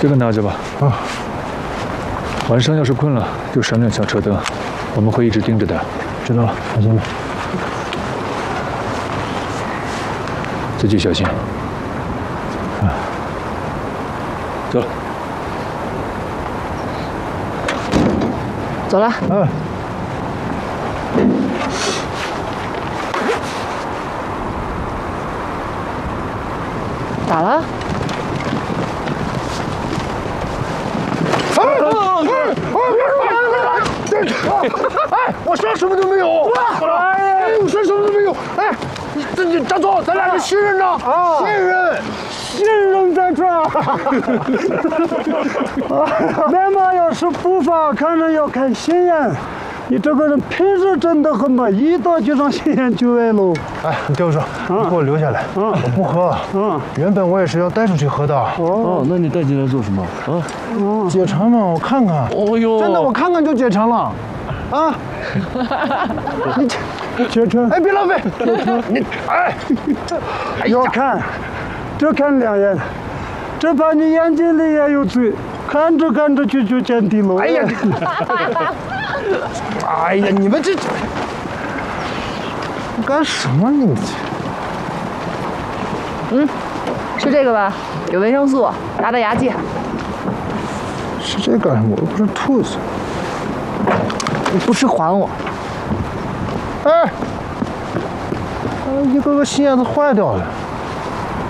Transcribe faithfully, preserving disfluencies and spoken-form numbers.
这个拿着吧。 啊。 晚上要是困了，就闪两下车灯，我们会一直盯着的。 知道了，放心吧。 自己小心。啊。走了。 走了。 嗯。 咋了？ 哎哎，我啥什么都没有！哎，我啥什么都没有！哎，这你张总，咱俩是新人呢！啊，新人， 新人在这儿。那么要是步伐看着要看心眼，你这个人平时真的很嘛，一到就让心眼就歪喽。 哎，你听我说，你给我留下来，我不喝。嗯，原本我也是要带出去喝的。 哦，那你带进来做什么？啊？ 解馋嘛，我看看。 哦呦， 真的，我看看就解馋了。啊！你解馋。 哎，别浪费！你哎， 要看，这看两眼，这把你眼睛里也有罪，看着看着就就见底了。 哎呀！哎呀，你们这干什么你们？ 嗯，吃这个吧，有维生素，达达牙剂。 吃这干什么？我又不是兔子。 你不吃还我。 哎，一个个心眼子坏掉了。